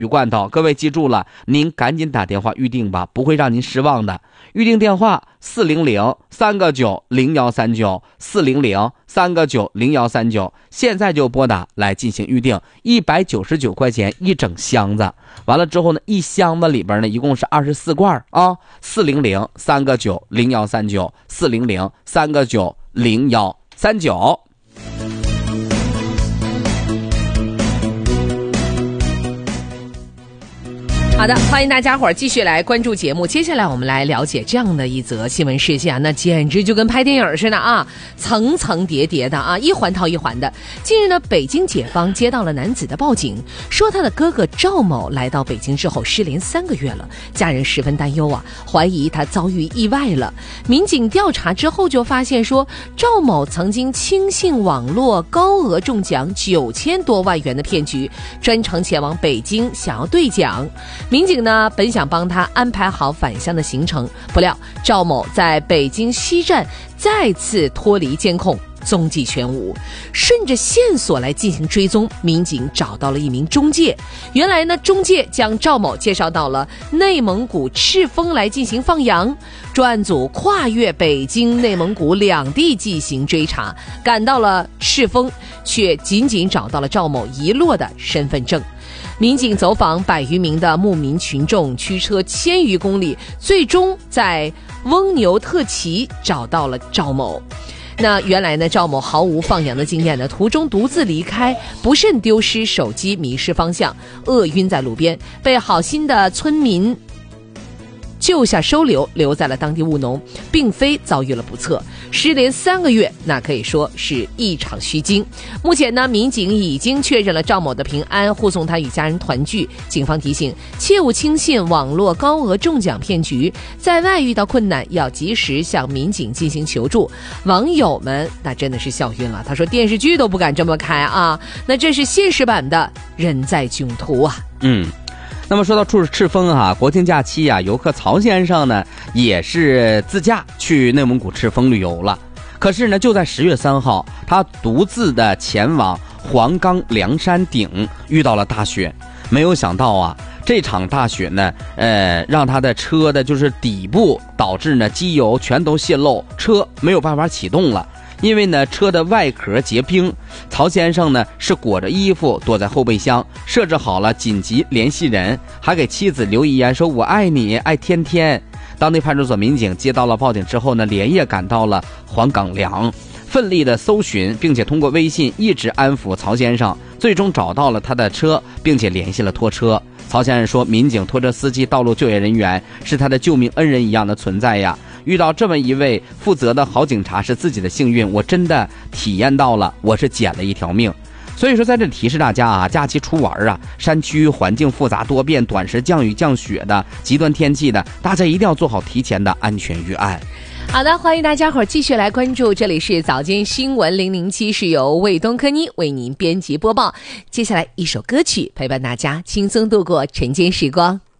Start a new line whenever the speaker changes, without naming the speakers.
鱼罐头，各位记住了，您赶紧打电话预定吧，不会让您失望的。预定电话400-3个9-0139，400-3个9-0139，现在就拨打来进行预定，199块钱一整箱子。完了之后呢，一箱子里边呢一共是24罐啊，400-3个9-0139，400-3个9-0139。
好的，欢迎大家伙儿继续来关注节目。接下来我们来了解这样的一则新闻事件，那简直就跟拍电影似的啊，层层叠叠的啊，一环套一环的。近日呢，北京警方接到了男子的报警，说他的哥哥赵某来到北京之后失联3个月了，家人十分担忧啊，怀疑他遭遇意外了。民警调查之后就发现说，赵某曾经轻信网络高额中奖9000多万元的骗局，专程前往北京想要兑奖。民警呢本想帮他安排好返乡的行程，不料赵某在北京西站再次脱离监控，踪迹全无。顺着线索来进行追踪，民警找到了一名中介。原来呢，中介将赵某介绍到了内蒙古赤峰来进行放羊。专案组跨越北京、内蒙古两地进行追查，赶到了赤峰，却仅仅找到了赵某遗落的身份证。民警走访100余名的牧民群众，驱车1000余公里，最终在翁牛特旗找到了赵某。那原来呢，赵某毫无放羊的经验呢，途中独自离开，不慎丢失手机，迷失方向，饿晕在路边，被好心的村民救下收留，留在了当地务农，并非遭遇了不测。失联3个月，那可以说是一场虚惊。目前呢，民警已经确认了赵某的平安，护送他与家人团聚。警方提醒，切勿轻信网络高额中奖骗局，在外遇到困难要及时向民警进行求助。网友们那真的是笑晕了，他说电视剧都不敢这么开啊，那这是现实版的人在囧途啊。
那么说到赤峰啊，国庆假期啊，游客曹先生呢也是自驾去内蒙古赤峰旅游了。可是呢，就在10月3号，他独自的前往黄冈梁山顶，遇到了大雪。没有想到啊，这场大雪呢，让他的车的就是底部导致呢机油全都泄漏，车没有办法启动了。因为呢车的外壳结冰，曹先生呢是裹着衣服躲在后备箱，设置好了紧急联系人，还给妻子留遗言说我爱你，爱天天。当地派出所民警接到了报警之后呢，连夜赶到了黄冈梁，奋力的搜寻，并且通过微信一直安抚曹先生，最终找到了他的车，并且联系了拖车。曹先生说，民警、拖车司机、道路救援人员是他的救命恩人一样的存在呀。遇到这么一位负责的好警察是自己的幸运，我真的体验到了，我是捡了一条命。所以说在这里提示大家啊，假期出玩啊，山区环境复杂多变，短时降雨降雪的极端天气的，大家一定要做好提前的安全预案。
好的，欢迎大家伙儿继续来关注，这里是早间新闻007，是由卫东科妮为您编辑播报。接下来一首歌曲陪伴大家轻松度过晨间时光。